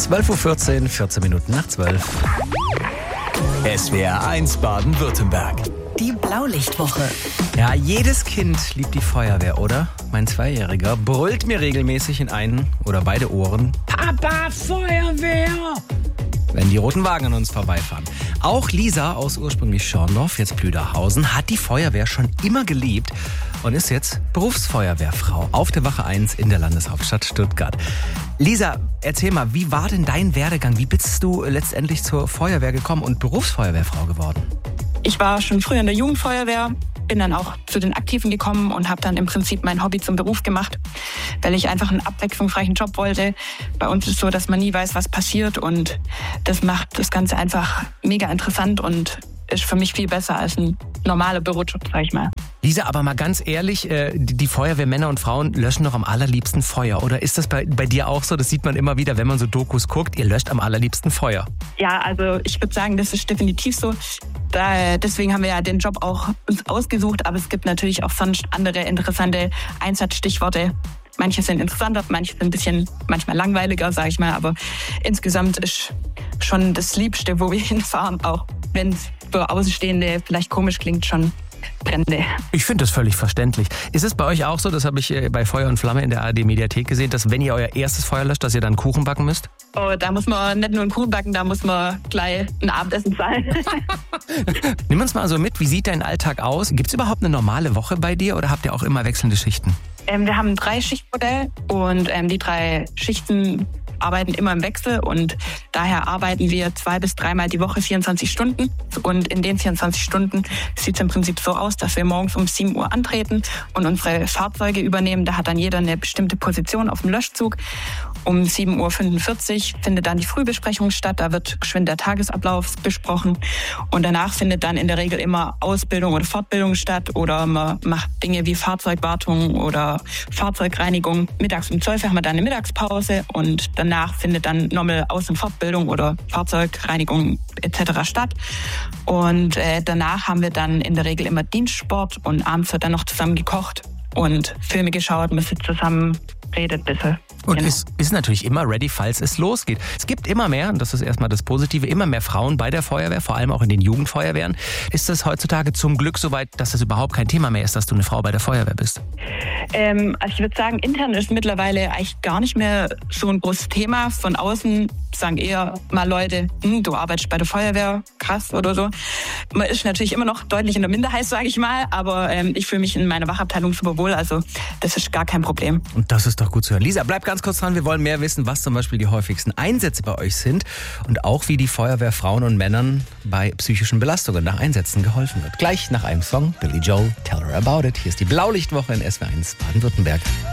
12.14 Uhr, 14 Minuten nach 12. SWR 1 Baden-Württemberg. Die Blaulichtwoche. Ja, jedes Kind liebt die Feuerwehr, oder? Mein Zweijähriger brüllt mir regelmäßig in einen oder beide Ohren: Papa, Feuerwehr! Wenn die roten Wagen an uns vorbeifahren. Auch Lisa aus ursprünglich Schorndorf, jetzt Plüderhausen, hat die Feuerwehr schon immer geliebt und ist jetzt Berufsfeuerwehrfrau auf der Wache 1 in der Landeshauptstadt Stuttgart. Lisa, erzähl mal, wie war denn dein Werdegang? Wie bist du letztendlich zur Feuerwehr gekommen und Berufsfeuerwehrfrau geworden? Ich war schon früher in der Jugendfeuerwehr, bin dann auch zu den Aktiven gekommen und habe dann im Prinzip mein Hobby zum Beruf gemacht, weil ich einfach einen abwechslungsreichen Job wollte. Bei uns ist es so, dass man nie weiß, was passiert, und das macht das Ganze einfach mega interessant und ist für mich viel besser als ein normaler Bürojob, sag ich mal. Lisa, aber mal ganz ehrlich, die Feuerwehrmänner und Frauen löschen doch am allerliebsten Feuer. Oder ist das bei dir auch so? Das sieht man immer wieder, wenn man so Dokus guckt. Ihr löscht am allerliebsten Feuer. Ja, also ich würde sagen, das ist definitiv so. Deswegen haben wir ja den Job auch uns ausgesucht. Aber es gibt natürlich auch sonst andere interessante Einsatzstichworte. Manche sind interessanter, manche sind ein bisschen manchmal langweiliger, sag ich mal. Aber insgesamt ist schon das Liebste, wo wir hinfahren, auch wenn es für Außenstehende vielleicht komisch klingt, schon Brände. Ich finde das völlig verständlich. Ist es bei euch auch so, das habe ich bei Feuer und Flamme in der ARD-Mediathek gesehen, dass wenn ihr euer erstes Feuer löscht, dass ihr dann Kuchen backen müsst? Oh, da muss man nicht nur einen Kuchen backen, da muss man gleich ein Abendessen zahlen. Nimm uns mal so mit, wie sieht dein Alltag aus? Gibt es überhaupt eine normale Woche bei dir oder habt ihr auch immer wechselnde Schichten? Wir haben ein 3-Schicht-Modell und die 3 Schichten arbeiten immer im Wechsel, und daher arbeiten wir 2 bis 3 Mal die Woche 24 Stunden. Und in den 24 Stunden sieht es im Prinzip so aus, dass wir morgens um 7 Uhr antreten und unsere Fahrzeuge übernehmen. Da hat dann jeder eine bestimmte Position auf dem Löschzug. Um 7.45 Uhr findet dann die Frühbesprechung statt. Da wird geschwind der Tagesablauf besprochen. Und danach findet dann in der Regel immer Ausbildung oder Fortbildung statt. Oder man macht Dinge wie Fahrzeugwartung oder Fahrzeugreinigung. Mittags um 12 Uhr haben wir dann eine Mittagspause, und danach findet dann nochmal Aus- und Fortbildung oder Fahrzeugreinigung etc. statt. Und danach haben wir dann in der Regel immer Dienstsport, und abends wird dann noch zusammen gekocht und Filme geschaut. Man sitzt zusammen, redet ein bisschen. Und Genau. ist natürlich immer ready, falls es losgeht. Es gibt immer mehr, und das ist erstmal das Positive, immer mehr Frauen bei der Feuerwehr, vor allem auch in den Jugendfeuerwehren. Ist es heutzutage zum Glück soweit, dass es überhaupt kein Thema mehr ist, dass du eine Frau bei der Feuerwehr bist? Also ich würde sagen, intern ist mittlerweile eigentlich gar nicht mehr so ein großes Thema. Von außen sagen eher mal Leute, du arbeitest bei der Feuerwehr, krass oder so. Man ist natürlich immer noch deutlich in der Minderheit, sage ich mal, aber ich fühle mich in meiner Wachabteilung super wohl, also das ist gar kein Problem. Und das ist doch gut zu hören. Lisa, bleib ganz kurz dran, wir wollen mehr wissen, was zum Beispiel die häufigsten Einsätze bei euch sind und auch wie die Feuerwehr Frauen und Männern bei psychischen Belastungen nach Einsätzen geholfen wird. Gleich nach einem Song, Billy Joel, Tell Her About It. Hier ist die Blaulichtwoche in SWR 1 Baden-Württemberg.